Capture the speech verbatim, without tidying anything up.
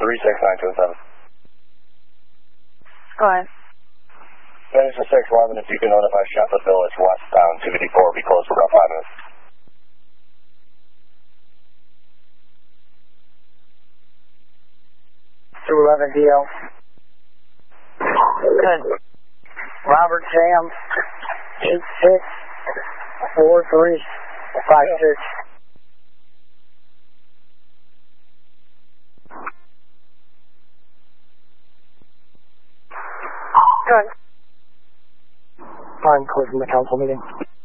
three six nine two seven. Go ahead. Finish the six eleven, if you can notify Sheffield Village westbound two fifty-four will be closed for about five minutes. two eleven D L. Good. Robert Sam, eight six four three five six. Good. I'm closing the council meeting.